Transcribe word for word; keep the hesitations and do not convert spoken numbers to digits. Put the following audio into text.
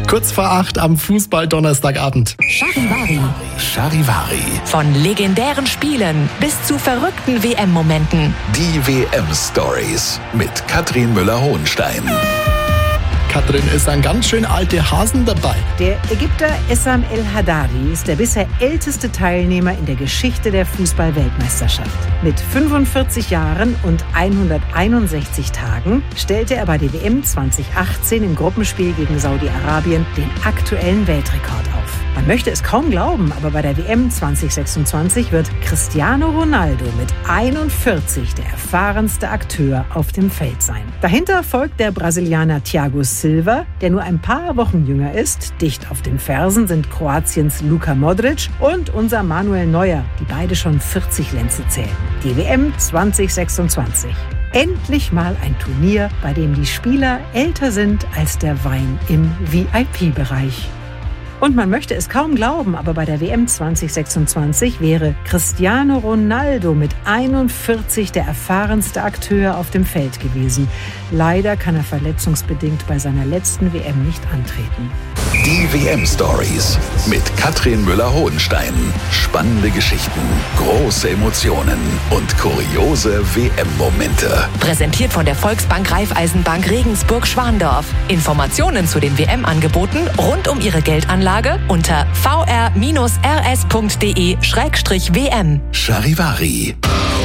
Kurz vor acht am Fußball-Donnerstagabend. Charivari. Charivari. Von legendären Spielen bis zu verrückten W M-Momenten. Die W M-Stories mit Katrin Müller-Hohenstein. Katrin, ist ein ganz schön alte Hasen dabei. Der Ägypter Essam El Hadary ist der bisher älteste Teilnehmer in der Geschichte der Fußball-Weltmeisterschaft. Mit fünfundvierzig Jahren und hunderteinundsechzig Tagen stellte er bei der W M zwanzig achtzehn im Gruppenspiel gegen Saudi-Arabien den aktuellen Weltrekord auf. Man möchte es kaum glauben, aber bei der W M zwanzig sechsundzwanzig wird Cristiano Ronaldo mit einundvierzig der erfahrenste Akteur auf dem Feld sein. Dahinter folgt der Brasilianer Thiago Silva, der nur ein paar Wochen jünger ist. Dicht auf den Fersen sind Kroatiens Luka Modric und unser Manuel Neuer, die beide schon vierzig Lenze zählen. Die W M zwanzig sechsundzwanzig. Endlich mal ein Turnier, bei dem die Spieler älter sind als der Wein im V I P-Bereich. Und man möchte es kaum glauben, aber bei der W M zwanzig sechsundzwanzig wäre Cristiano Ronaldo mit einundvierzig der erfahrenste Akteur auf dem Feld gewesen. Leider kann er verletzungsbedingt bei seiner letzten W M nicht antreten. Die W M-Stories mit Katrin Müller-Hohenstein. Spannende Geschichten, große Emotionen und kuriose W M-Momente. Präsentiert von der Volksbank Raiffeisenbank Regensburg-Schwandorf. Informationen zu den W M-Angeboten rund um Ihre Geldanlage unter v r bindestrich r s punkt d e slash w m. Charivari.